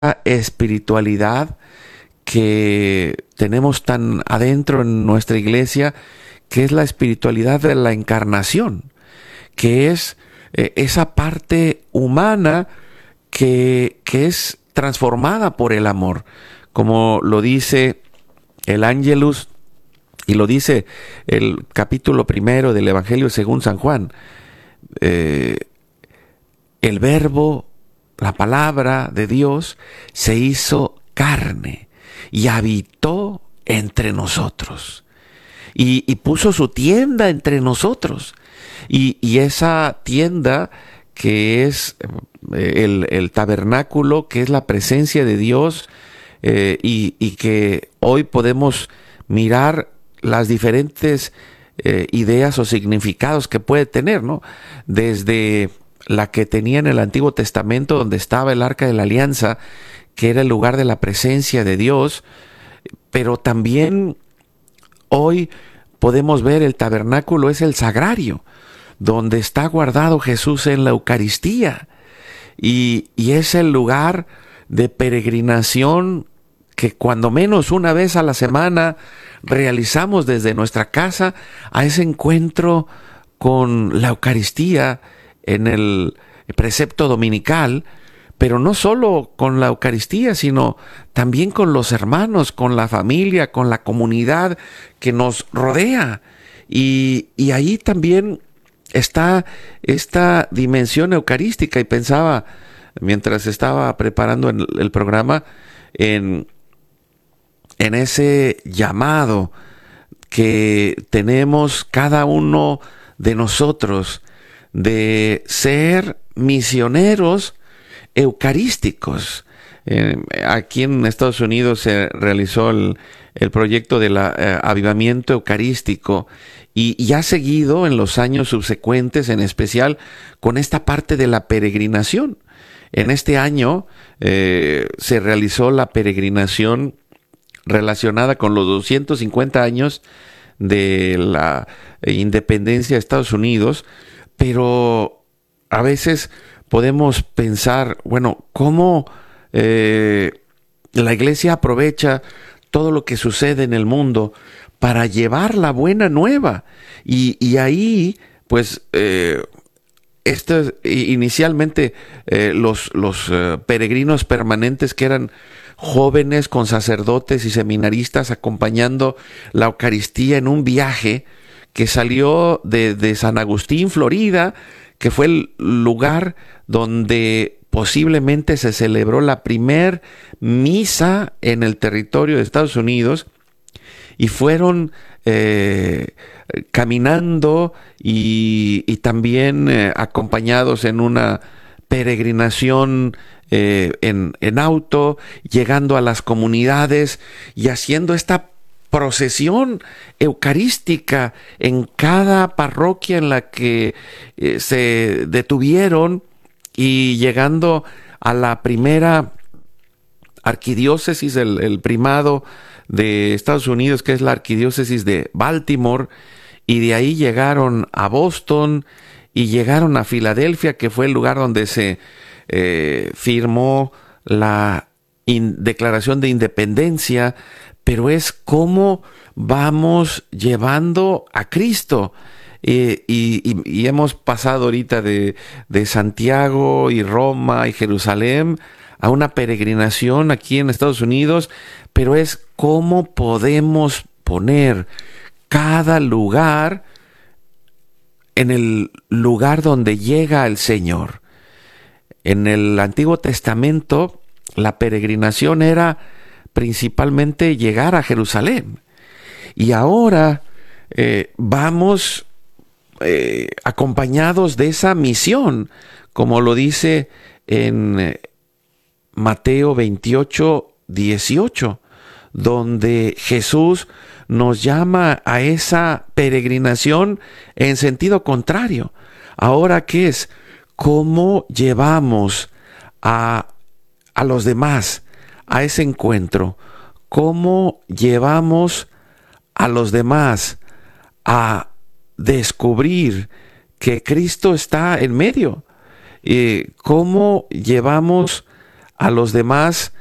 espiritualidad que tenemos tan adentro en nuestra iglesia, que es la espiritualidad de la encarnación, que es esa parte humana que es transformada por el amor, como lo dice el Ángelus y lo dice el capítulo 1 del Evangelio según San Juan. El Verbo, la palabra de Dios, se hizo carne y habitó entre nosotros y puso su tienda entre nosotros, y esa tienda que es el tabernáculo, que es la presencia de Dios, y que hoy podemos mirar las diferentes ideas o significados que puede tener, ¿no? Desde la que tenía en el Antiguo Testamento, donde estaba el Arca de la Alianza, que era el lugar de la presencia de Dios, pero también hoy podemos ver el tabernáculo es el sagrario, donde está guardado Jesús en la Eucaristía, y es el lugar de peregrinación que cuando menos una vez a la semana realizamos desde nuestra casa a ese encuentro con la Eucaristía en el precepto dominical, pero no solo con la Eucaristía, sino también con los hermanos, con la familia, con la comunidad que nos rodea. Y ahí también está esta dimensión eucarística, y pensaba, mientras estaba preparando el programa, en ese llamado que tenemos cada uno de nosotros de ser misioneros eucarísticos. Aquí en Estados Unidos se realizó el proyecto del avivamiento eucarístico, y ha seguido en los años subsecuentes, en especial con esta parte de la peregrinación. En este año se realizó la peregrinación relacionada con los 250 años de la independencia de Estados Unidos, pero a veces podemos pensar, bueno, ¿cómo la iglesia aprovecha todo lo que sucede en el mundo para llevar la buena nueva? Y ahí, pues, inicialmente los peregrinos permanentes, que eran jóvenes con sacerdotes y seminaristas acompañando la Eucaristía en un viaje que salió de San Agustín, Florida, que fue el lugar donde posiblemente se celebró la primer misa en el territorio de Estados Unidos, y fueron caminando y también acompañados en una peregrinación en auto, llegando a las comunidades y haciendo esta procesión eucarística en cada parroquia en la que se detuvieron, y llegando a la primera arquidiócesis, el primado de Estados Unidos, que es la arquidiócesis de Baltimore, y de ahí llegaron a Boston y llegaron a Filadelfia, que fue el lugar donde se firmó la Declaración de Independencia. Pero es cómo vamos llevando a Cristo. Y hemos pasado ahorita de Santiago y Roma y Jerusalén a una peregrinación aquí en Estados Unidos, pero es cómo podemos poner cada lugar en el lugar donde llega el Señor. En el Antiguo Testamento, la peregrinación era principalmente llegar a Jerusalén, y ahora vamos acompañados de esa misión, como lo dice en Mateo 28:18, donde Jesús nos llama a esa peregrinación en sentido contrario. Ahora, ¿qué es? ¿Cómo llevamos a los demás a ese encuentro? ¿Cómo llevamos a los demás a descubrir que Cristo está en medio? ¿Cómo llevamos a los demás